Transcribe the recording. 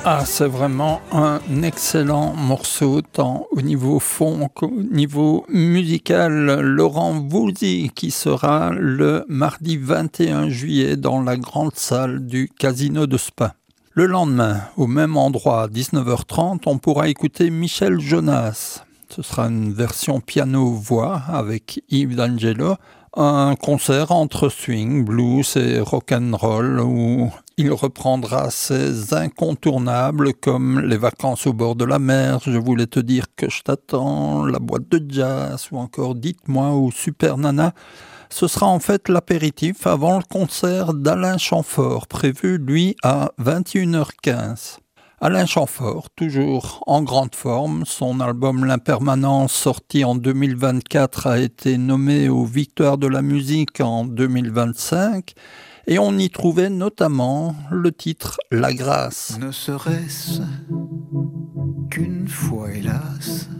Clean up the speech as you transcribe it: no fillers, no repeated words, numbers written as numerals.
Ah, c'est vraiment un excellent morceau, tant au niveau fond qu'au niveau musical. Laurent Voulzy, qui sera le mardi 21 juillet dans la grande salle du Casino de Spa. Le lendemain, au même endroit, à 19h30, on pourra écouter Michel Jonas. Ce sera une version piano-voix avec Yves D'Angelo. Un concert entre swing, blues et rock'n'roll où il reprendra ses incontournables comme les vacances au bord de la mer, je voulais te dire que je t'attends, la boîte de jazz ou encore Dites-moi ou Super Nana. Ce sera en fait l'apéritif avant le concert d'Alain Chamfort, prévu lui à 21h15. Alain Chamfort, toujours en grande forme, son album L'Impermanence, sorti en 2024, a été nommé aux Victoires de la musique en 2025, et on y trouvait notamment le titre La Grâce. Ne serait-ce qu'une fois, hélas,